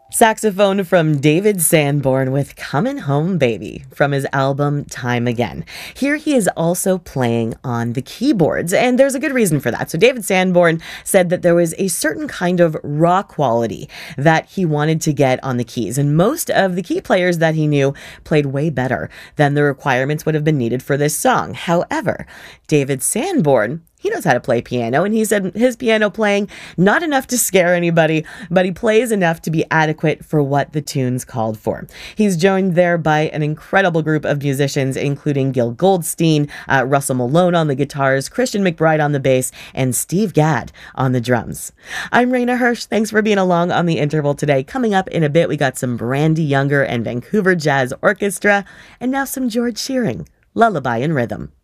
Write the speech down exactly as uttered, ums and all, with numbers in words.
Saxophone from David Sanborn with Comin' Home Baby from his album Time Again. Here he is also playing on the keyboards, and there's a good reason for that. So David Sanborn said that there was a certain kind of raw quality that he wanted to get on the keys, and most of the key players that he knew played way better than the requirements would have been needed for this song. However, David Sanborn, he knows how to play piano, and he said his piano playing, not enough to scare anybody, but he plays enough to be adequate for what the tunes called for. He's joined there by an incredible group of musicians, including Gil Goldstein, uh, Russell Malone on the guitars, Christian McBride on the bass, and Steve Gadd on the drums. I'm Raina Hirsch. Thanks for being along on the interval today. Coming up in a bit, we got some Brandy Younger and Vancouver Jazz Orchestra, and now some George Shearing, Lullaby in Rhythm.